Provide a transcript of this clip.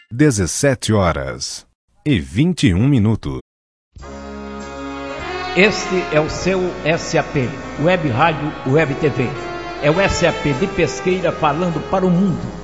17h21. Este é o seu SAP, Web Rádio Web TV. É o SAP de Pesqueira falando para o mundo.